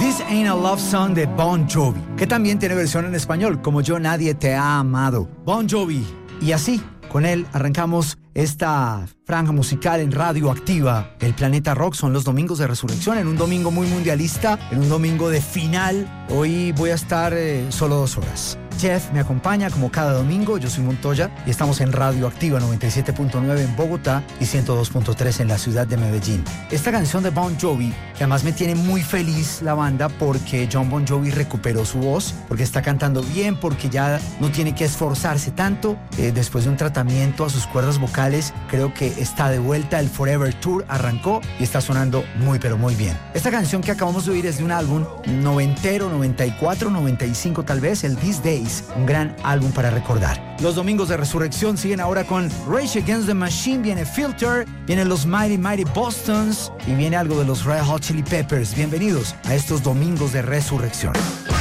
This Ain't a Love Song de Bon Jovi, que también tiene versión en español, como Yo Nadie Te Ha Amado. Bon Jovi. Y así, con él arrancamos esta franja musical en Radio Activa. El Planeta Rock son los domingos de resurrección, en un domingo muy mundialista, en un domingo de final. Hoy voy a estar solo 2 horas. Jeff me acompaña como cada domingo, yo soy Montoya y estamos en Radio Activa 97.9 en Bogotá y 102.3 en la ciudad de Medellín. Esta canción de Bon Jovi, que además me tiene muy feliz la banda porque John Bon Jovi recuperó su voz, porque está cantando bien, porque ya no tiene que esforzarse tanto. Después de un tratamiento a sus cuerdas vocales, creo que está de vuelta. El Forever Tour arrancó y está sonando muy pero muy bien. Esta canción que acabamos de oír es de un álbum noventero, 94, 95 tal vez, el These Days. Un gran álbum para recordar. Los domingos de resurrección siguen ahora con Rage Against the Machine, viene Filter, vienen los Mighty Mighty Bostons y viene algo de los Red Hot Chili Peppers. Bienvenidos a estos domingos de resurrección.